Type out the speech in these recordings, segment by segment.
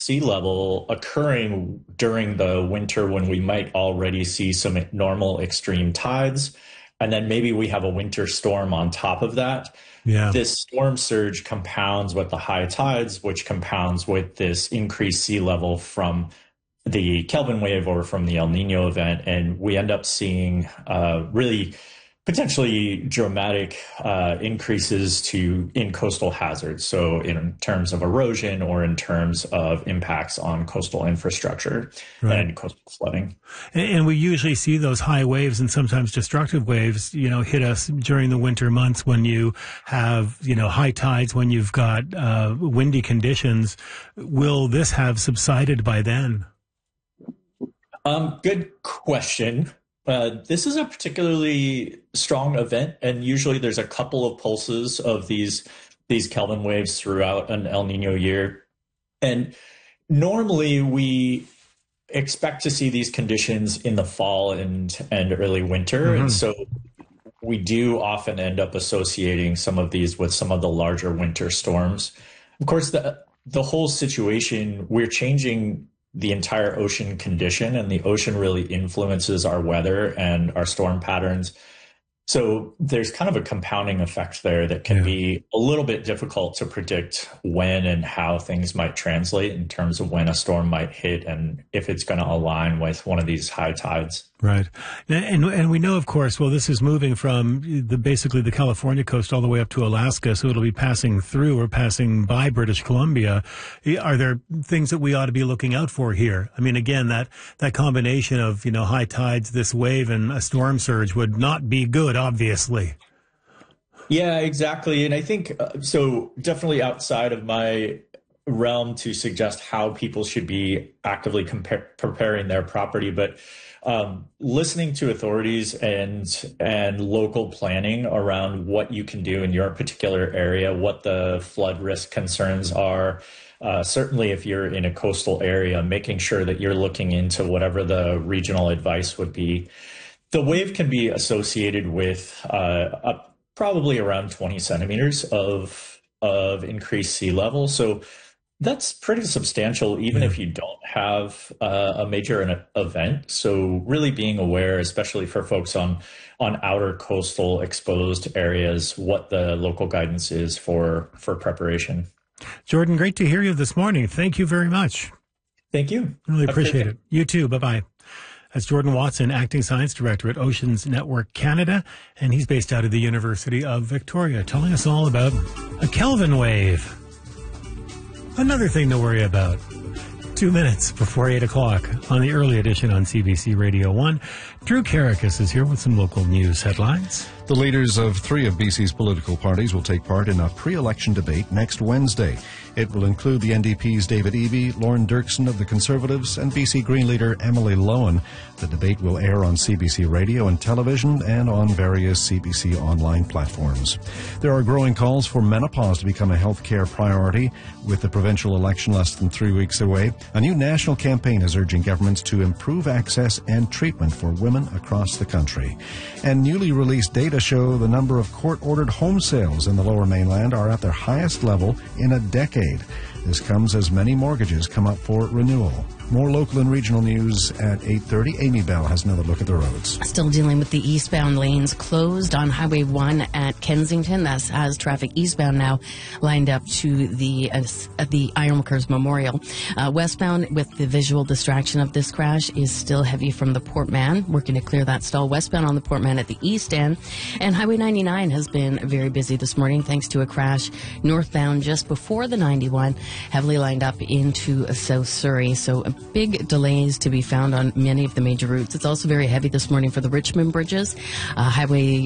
sea level occurring during the winter when we might already see some normal extreme tides. And then maybe we have a winter storm on top of that. Yeah. This storm surge compounds with the high tides, which compounds with this increased sea level from the Kelvin wave or from the El Nino event. And we end up seeing really potentially dramatic increases in coastal hazards. So in terms of erosion or in terms of impacts on coastal infrastructure and coastal flooding. And we usually see those high waves and sometimes destructive waves, hit us during the winter months when you have, high tides, when you've got windy conditions. Will this have subsided by then? Good question. This is a particularly strong event, and usually there's a couple of pulses of these Kelvin waves throughout an El Nino year. And normally we expect to see these conditions in the fall and early winter. Mm-hmm. And so we do often end up associating some of these with some of the larger winter storms. Of course, the whole situation, we're changing the entire ocean condition, and the ocean really influences our weather and our storm patterns. So there's kind of a compounding effect there that can be a little bit difficult to predict when and how things might translate in terms of when a storm might hit and if it's going to align with one of these high tides. Right. And we know, of course, this is moving from basically the California coast all the way up to Alaska, so it'll be passing through or passing by British Columbia. Are there things that we ought to be looking out for here? I mean, again, that combination of, high tides, this wave, and a storm surge would not be good, obviously. Yeah, exactly. And I think, so definitely outside of my realm to suggest how people should be actively preparing their property, but listening to authorities and local planning around what you can do in your particular area, what the flood risk concerns are. Certainly if you're in a coastal area, making sure that you're looking into whatever the regional advice would be. The wave can be associated with probably around 20 centimeters of increased sea level. So that's pretty substantial, even if you don't have a major event. So really being aware, especially for folks on outer coastal exposed areas, what the local guidance is for preparation. Jordan, great to hear you this morning. Thank you very much. Thank you. Really appreciate it. You too. Bye-bye. That's Jordan Watson, Acting Science Director at Oceans Network Canada, and he's based out of the University of Victoria, telling us all about a Kelvin wave. Another thing to worry about. 2 minutes before 8 o'clock on the early edition on CBC Radio 1. Drew Karakis is here with some local news headlines. The leaders of 3 of BC's political parties will take part in a pre-election debate next Wednesday. It will include the NDP's David Eby, Lauren Dirksen of the Conservatives, and BC Green leader Emily Lowen. The debate will air on CBC Radio and television and on various CBC online platforms. There are growing calls for menopause to become a health care priority. With the provincial election less than 3 weeks away, a new national campaign is urging governments to improve access and treatment for women across the country. And newly released data show the number of court-ordered home sales in the Lower Mainland are at their highest level in a decade. This comes as many mortgages come up for renewal. More local and regional news at 8:30. Amy Bell has another look at the roads. Still dealing with the eastbound lanes closed on Highway 1 at Kensington. That has traffic eastbound now lined up to the Ironworkers Memorial. Westbound, with the visual distraction of this crash, is still heavy from the Port Mann. Working to clear that stall westbound on the Port Mann at the east end. And Highway 99 has been very busy this morning thanks to a crash northbound just before the 91, heavily lined up into South Surrey. So big delays to be found on many of the major routes. It's also very heavy this morning for the Richmond bridges. Highway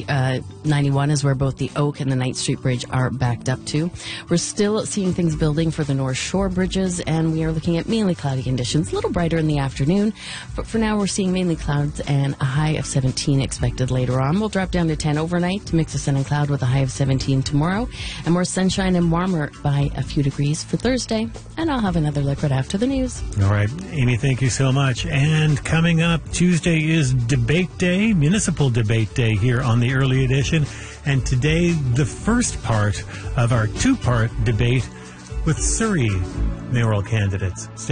91 is where both the Oak and the Knight Street Bridge are backed up to. We're still seeing things building for the North Shore bridges, and we are looking at mainly cloudy conditions. A little brighter in the afternoon, but for now we're seeing mainly clouds and a high of 17 expected later on. We'll drop down to 10 overnight to mix of sun and cloud with a high of 17 tomorrow, and more sunshine and warmer by a few degrees for Thursday. And I'll have another look right after the news. All right. Amy, thank you so much. And coming up, Tuesday is Debate Day, Municipal Debate Day here on the Early Edition. And today, the first part of our 2-part debate with Surrey mayoral candidates.